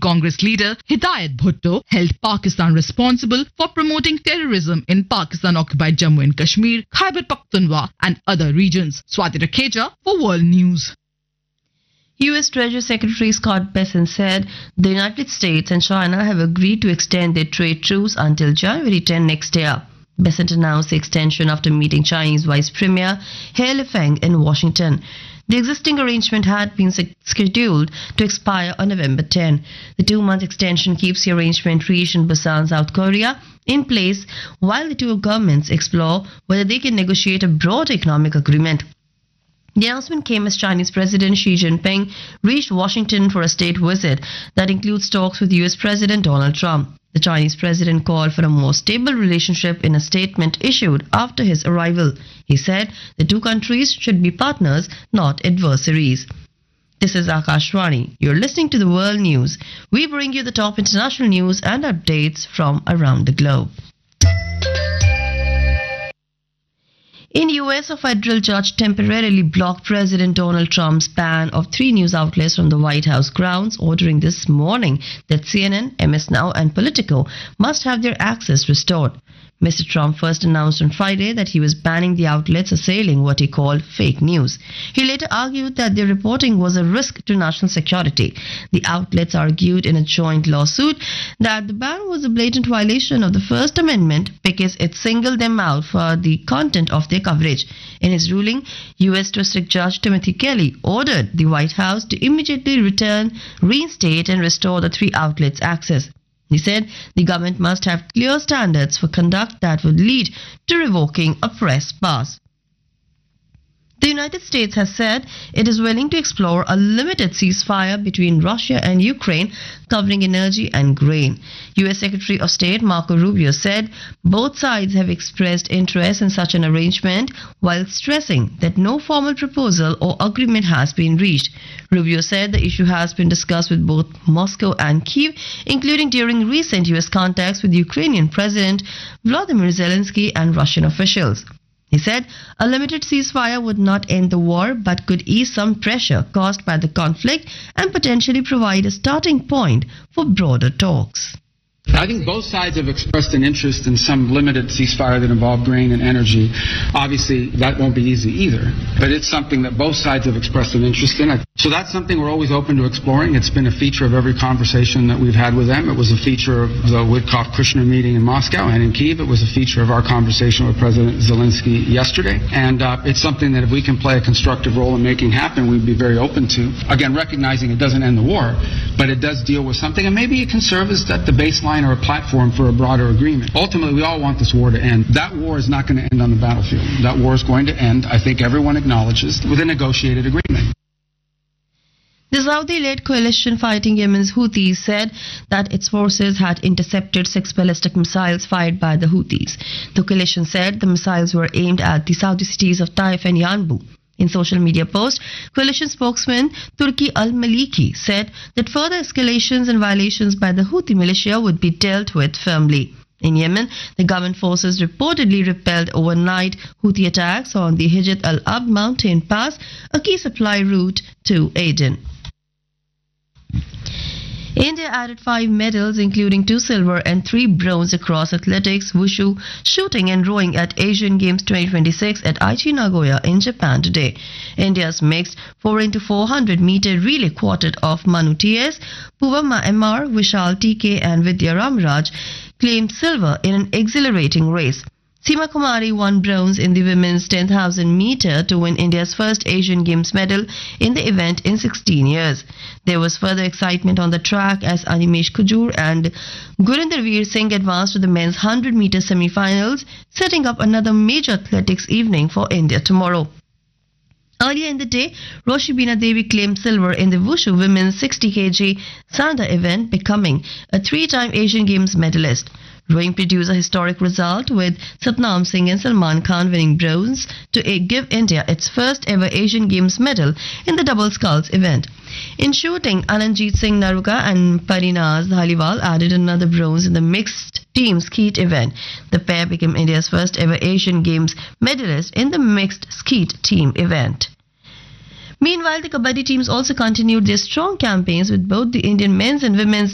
Congress leader Hidayat Bhutto held Pakistan responsible for promoting terrorism in Pakistan-occupied Jammu and Kashmir, Khyber Pakhtunkhwa and other regions. Swati Rakheja for World News. U.S. Treasury Secretary Scott Bessent said the United States and China have agreed to extend their trade truce until January 10 next year. Bessent announced the extension after meeting Chinese Vice Premier He Lifeng in Washington. The existing arrangement had been scheduled to expire on November 10. The 2-month extension keeps the arrangement reached in Busan, South Korea, in place while the two governments explore whether they can negotiate a broad economic agreement. The announcement came as Chinese President Xi Jinping reached Washington for a state visit that includes talks with U.S. President Donald Trump. The Chinese president called for a more stable relationship in a statement issued after his arrival. He said the two countries should be partners, not adversaries. This is Akashvani. You're listening to the World News. We bring you the top international news and updates from around the globe. In US, a federal judge temporarily blocked President Donald Trump's ban of 3 news outlets from the White House grounds, ordering this morning that CNN, MS Now and Politico must have their access restored. Mr. Trump first announced on Friday that he was banning the outlets assailing what he called fake news. He later argued that their reporting was a risk to national security. The outlets argued in a joint lawsuit that the ban was a blatant violation of the First Amendment because it singled them out for the content of their coverage. In his ruling, U.S. District Judge Timothy Kelly ordered the White House to immediately reinstate and restore the 3 outlets' access. He said the government must have clear standards for conduct that would lead to revoking a press pass. The United States has said it is willing to explore a limited ceasefire between Russia and Ukraine covering energy and grain. U.S. Secretary of State Marco Rubio said both sides have expressed interest in such an arrangement while stressing that no formal proposal or agreement has been reached. Rubio said the issue has been discussed with both Moscow and Kyiv, including during recent U.S. contacts with Ukrainian President Volodymyr Zelensky and Russian officials. He said a limited ceasefire would not end the war but could ease some pressure caused by the conflict and potentially provide a starting point for broader talks. I think both sides have expressed an interest in some limited ceasefire that involved grain and energy. Obviously, that won't be easy either, but it's something that both sides have expressed an interest in. So that's something we're always open to exploring. It's been a feature of every conversation that we've had with them. It was a feature of the Witkoff-Kushner meeting in Moscow and in Kyiv. It was a feature of our conversation with President Zelensky yesterday. And it's something that if we can play a constructive role in making happen, we'd be very open to. Again, recognizing it doesn't end the war, but it does deal with something, and maybe it can serve as the baseline or a platform for a broader agreement. Ultimately, we all want this war to end. That war is not going to end on the battlefield. That war is going to end, I think everyone acknowledges, with a negotiated agreement. The Saudi-led coalition fighting Yemen's Houthis said that its forces had intercepted 6 ballistic missiles fired by the Houthis. The coalition said the missiles were aimed at the Saudi cities of Taif and Yanbu. In social media post, coalition spokesman Turki al-Maliki said that further escalations and violations by the Houthi militia would be dealt with firmly. In Yemen, the government forces reportedly repelled overnight Houthi attacks on the Hijat al-Abd mountain pass, a key supply route to Aden. India added 5 medals, including 2 silver and 3 bronze across athletics, wushu, shooting and rowing at Asian Games 2026 at Aichi Nagoya in Japan today. India's mixed 4x400 meter relay quartet of Manu T.S., Puvama M.R., Vishal T.K. and Vidya Ramaraj claimed silver in an exhilarating race. Seema Kumari won bronze in the women's 10,000 meter to win India's first Asian Games medal in the event in 16 years. There was further excitement on the track as Animesh Kujur and Gurinder Veer Singh advanced to the men's 100 meter semi-finals, setting up another major athletics evening for India tomorrow. Earlier in the day, Roshi Bina Devi claimed silver in the Wushu women's 60 kg Sanda event, becoming a 3-time Asian Games medalist. Rowing produced a historic result with Satnam Singh and Salman Khan winning bronze to give India its first ever Asian Games medal in the double sculls event. In shooting, Anandjit Singh Naruga and Parinaz Dhaliwal added another bronze in the mixed team skeet event. The pair became India's first ever Asian Games medalist in the mixed skeet team event. Meanwhile, the Kabaddi teams also continued their strong campaigns with both the Indian men's and women's